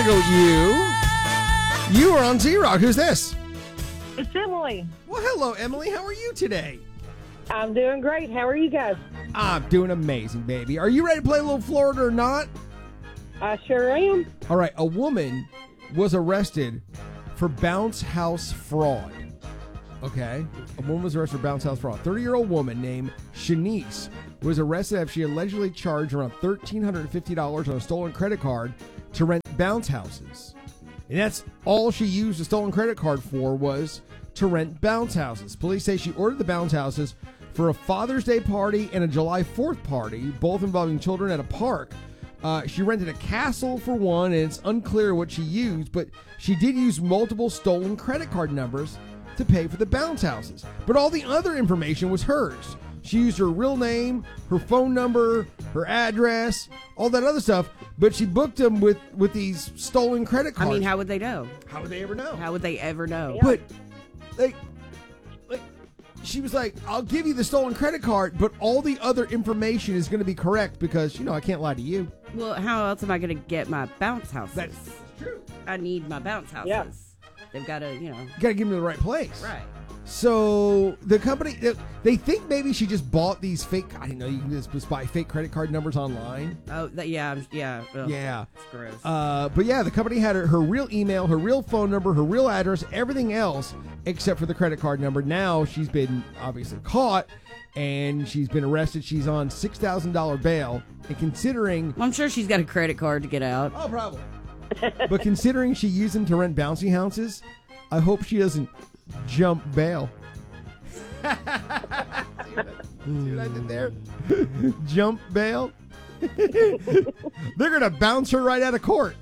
gonna go with you. You are on Z-Rock. Who's this? It's Emily. Well, hello, Emily. How are you today? I'm doing great. How are you guys? I'm doing amazing, baby. Are you ready to play a little Florida or not? I sure am. All right. A woman was arrested for bounce house fraud. Okay. A woman was arrested for bounce house fraud. 30-year-old woman named Shanice was arrested after she allegedly charged around $1,350 on a stolen credit card to rent bounce houses. And that's all she used a stolen credit card for, was to rent bounce houses. Police say she ordered the bounce houses for a Father's Day party and a July 4th party, both involving children at a park. She rented a castle for one, and it's unclear what she used, but she did use multiple stolen credit card numbers to pay for the bounce houses. But all the other information was hers. She used her real name, her phone number, her address, all that other stuff, but she booked them with these stolen credit cards. I mean, how would they know? How would they ever know? How would they ever know? But, like, she was like, I'll give you the stolen credit card, but all the other information is going to be correct because, I can't lie to you. Well, how else am I going to get my bounce houses? That's true. I need my bounce houses. Yeah. They've got to, You got to give them to the right place. Right. So the company, they think maybe she just bought these fake, I didn't know you can just buy fake credit card numbers online. Oh, yeah. Ugh, Yeah. it's gross. But yeah, the company had her real email, her real phone number, her real address, everything else except for the credit card number. Now she's been obviously caught and she's been arrested. She's on $6,000 bail. And considering... Well, I'm sure she's got a credit card to get out. Oh, probably. But considering she used them to rent bouncy houses, I hope she doesn't jump bail. See what I did there? Jump bail. They're going to bounce her right out of court.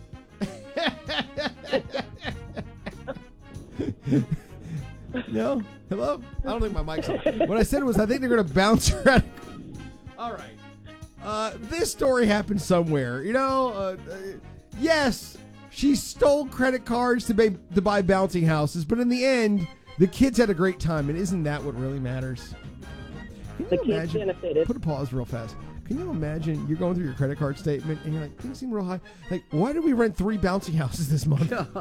No? Hello? I don't think my mic's on. What I said was I think they're going to bounce her out of court. All right. This story happened somewhere. Yes, she stole credit cards to buy bouncy houses, but in the end, the kids had a great time, and isn't that what really matters? The kids benefited. Put a pause real fast. Can you imagine you're going through your credit card statement, and you're like, things seem real high. Like, why did we rent 3 bouncy houses this month? God.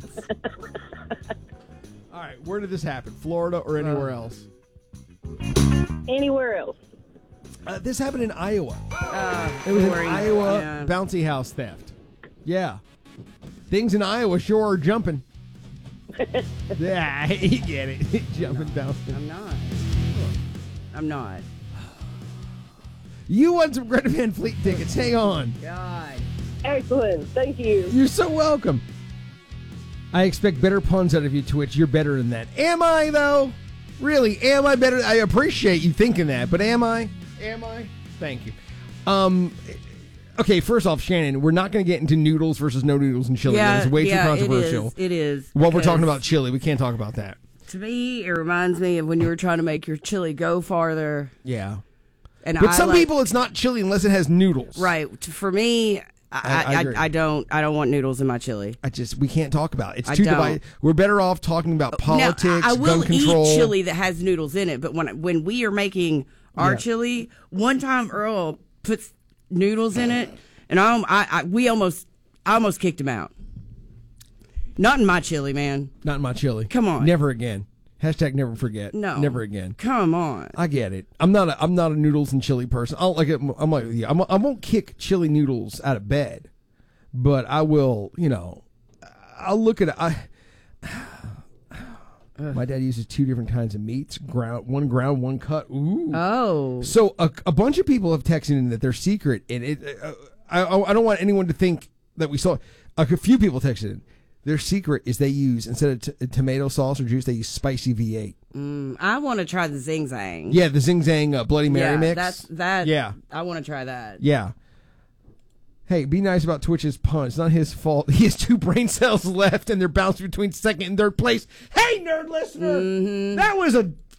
All right, where did this happen? Florida or anywhere else? Anywhere else. This happened in Iowa. It was boring. an Iowa Yeah. bouncy house theft. Yeah. Things in Iowa sure are jumping. Yeah, you get it. Jumping, bouncing. I'm not. You won some Greta Van Fleet tickets. Hang on. God. Excellent. Thank you. You're so welcome. I expect better puns out of you, Twitch. You're better than that. Am I, though? Really, am I better? I appreciate you thinking that, but am I? Am I? Thank you. Okay, first off, Shannon, we're not going to get into noodles versus no noodles and chili. Yeah, It's way too controversial. It is. What we're talking about chili, we can't talk about that. To me, it reminds me of when you were trying to make your chili go farther. Yeah. And But some people, it's not chili unless it has noodles. Right. For me, I agree. I don't want noodles in my chili. We can't talk about it. It's too divided. We're better off talking about politics, now, I will gun control. eat chili that has noodles in it, but when we are making our chili, one time Earl puts noodles in it, and I almost kicked him out. Not in my chili, man. Not in my chili. Come on. Never again. Hashtag never forget. No. Never again. Come on. I get it. I'm not a noodles and chili person. I don't like it. I'm like, yeah, I won't kick chili noodles out of bed, but I will, I'll look at it. My dad uses 2 different kinds of meats, one ground, one cut. Ooh. Oh. So a bunch of people have texted in that their secret, and I don't want anyone to think that we saw. A few people texted in. Their secret is they use, instead of tomato sauce or juice, they use spicy V8. I want to try the Zing Zang. Yeah, the Zing Zang Bloody Mary mix. Yeah. I want to try that. Yeah. Hey, be nice about Twitch's pun. It's not his fault. He has 2 brain cells left, and they're bouncing between second and third place. Hey, nerd listener, that was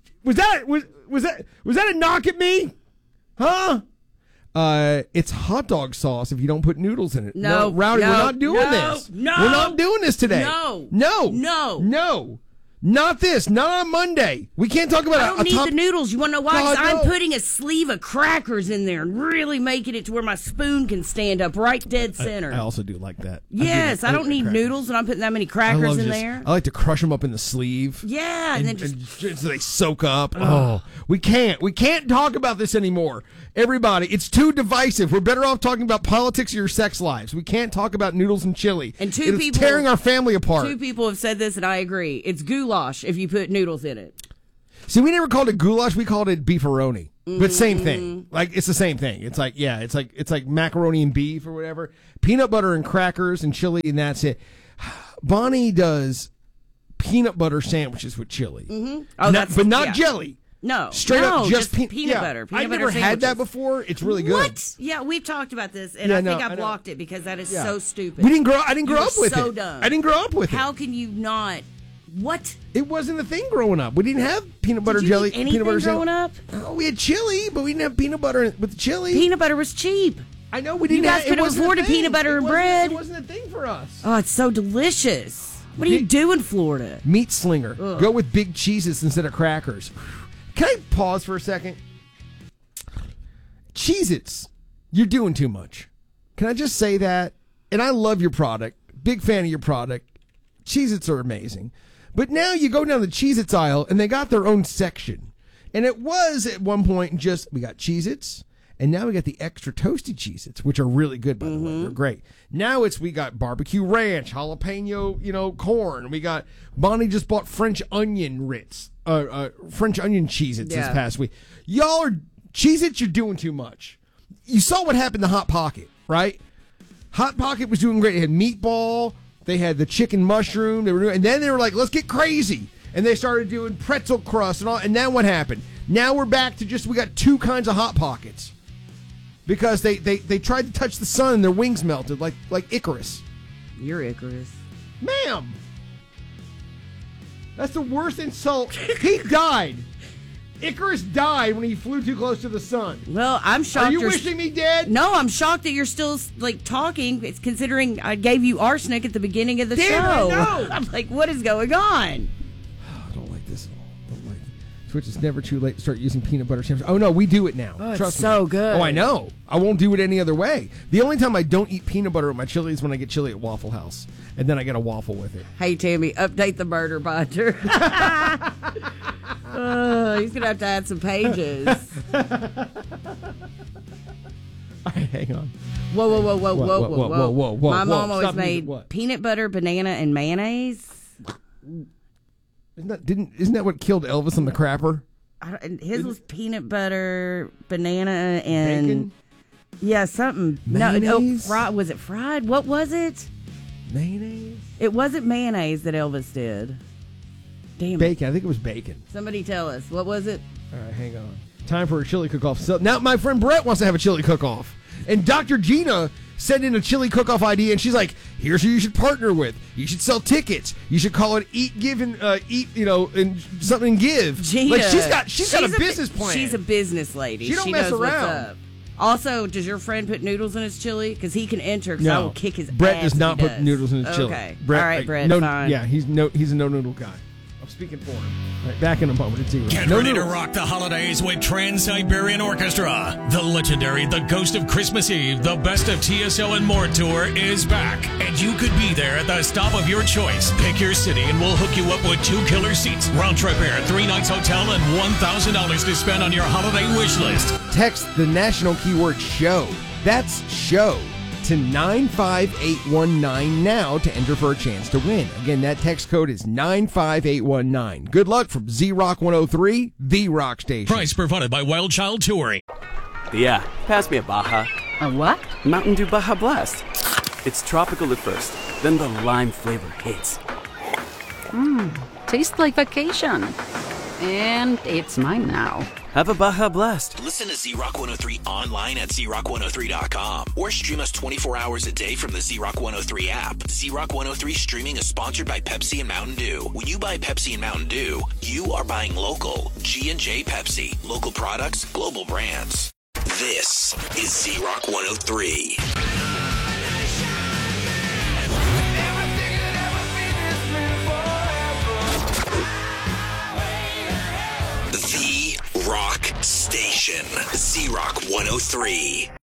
that a knock at me? Huh? It's hot dog sauce if you don't put noodles in it. No, Rowdy, we're not doing this. No, we're not doing this today. No. Not this. Not on Monday. We can't talk about I don't need the noodles. You want to know why? God, 'Cause I'm no. putting a sleeve of crackers in there and really making it to where my spoon can stand up right dead center. I also do like that. Yes, I don't need noodles when I'm putting that many crackers in there. I like to crush them up in the sleeve. Yeah, and then just so they soak up. Oh, we can't talk about this anymore. Everybody, it's too divisive. We're better off talking about politics or your sex lives. We can't talk about noodles and chili. And it's tearing our family apart. 2 people have said this, and I agree. It's goulash if you put noodles in it. See, we never called it goulash. We called it beefaroni. But same thing. Like, it's the same thing. It's like, yeah, it's like macaroni and beef or whatever. Peanut butter and crackers and chili, and that's it. Bonnie does peanut butter sandwiches with chili. Mm-hmm. Oh, but not jelly. No, straight up just peanut butter. I've never had that before. It's really good. What? Yeah, we've talked about this, and I think I blocked it because that is so stupid. I didn't grow up with it. So dumb. I didn't grow up with it. How can you not? What? It wasn't a thing growing up. We didn't have peanut butter jelly. Eat anything peanut butter growing up? Oh, we had chili, but we didn't have peanut butter with the chili. Peanut butter was cheap. I know we didn't. You guys could have afforded peanut butter and bread. It wasn't a thing for us. Oh, it's so delicious. What do you do in Florida? Meat slinger. Ugh. Go with big cheeses instead of crackers. Can I pause for a second? Cheez-Its, you're doing too much. Can I just say that? And I love your product. Big fan of your product. Cheez-Its are amazing. But now you go down the Cheez-Its aisle, and they got their own section. And it was at one point just, we got Cheez-Its, and now we got the extra toasty Cheez-Its, which are really good, by the way. They're great. Now we got barbecue ranch, jalapeno, corn. We got, Bonnie just bought French onion Ritz, French onion Cheez-Its this past week. Y'all are, Cheez-Its, you're doing too much. You saw what happened to Hot Pocket, right? Hot Pocket was doing great. They had meatball. They had the chicken mushroom. And then they were like, let's get crazy. And they started doing pretzel crust and all. And then what happened? Now we're back to we got 2 kinds of Hot Pockets. Because they tried to touch the sun and their wings melted like Icarus. You're Icarus. Ma'am. That's the worst insult. He died. Icarus died when he flew too close to the sun. Well, I'm shocked. Are you wishing me dead? No, I'm shocked that you're still talking. It's considering I gave you arsenic at the beginning of the show. I know. I'm like, what is going on? I don't like this at all. Don't like it. Twitch, it's never too late to start using peanut butter sandwiches. Oh no, we do it now. Oh, Trust it's so me. good. Oh, I know. I won't do it any other way. The only time I don't eat peanut butter with my chili is when I get chili at Waffle House, and then I get a waffle with it. Hey Tammy, update the murder binder. He's gonna have to add some pages. All right, hang on. Whoa. My mom always Stop made peanut butter, banana, and mayonnaise. Isn't that what killed Elvis and the Crapper? His was peanut butter, banana, and bacon? Yeah, something. Mayonnaise? No, was it fried? What was it? Mayonnaise? It wasn't mayonnaise that Elvis did. Damn it. Bacon. I think it was bacon. Somebody tell us. What was it? All right, hang on. Time for a chili cook-off. So now my friend Brett wants to have a chili cook-off. And Dr. Gina sent in a chili cook-off idea, and she's like, here's who you should partner with. You should sell tickets. You should call it Eat, Give, and and something give. Gina. Like, she's got a business plan. She's a business lady. She don't mess knows around. What's up. Also, does your friend put noodles in his chili? Because he can enter, because I will kick his Brett ass does not if he put does. noodles in his chili. Okay. Brett, all right, Brett, fine. Yeah, he's a no-noodle guy. I'm speaking for him. All right, back in a moment. Get ready to rock the holidays with Trans-Siberian Orchestra. The legendary The Ghost of Christmas Eve, the Best of TSO and More tour is back. And you could be there at the stop of your choice. Pick your city and we'll hook you up with 2 killer seats, round-trip air, 3 nights hotel, and $1,000 to spend on your holiday wish list. Text the national keyword SHOW. That's SHOW to 95819 now to enter for a chance to win. Again, that text code is 95819. Good luck from Z-Rock 103, the rock station. Price provided by Wild Child Touring. Yeah, pass me a Baja. A what? Mountain Dew Baja Blast. It's tropical at first, then the lime flavor hits. Tastes like vacation. And it's mine now. Have a Baja Blast. Listen to Z-Rock 103 online at ZRock103.com or stream us 24 hours a day from the Z-Rock 103 app. Z-Rock 103 streaming is sponsored by Pepsi and Mountain Dew. When you buy Pepsi and Mountain Dew, you are buying local. G&J Pepsi. Local products, global brands. This is Z-Rock 103. station, Z-Rock 103.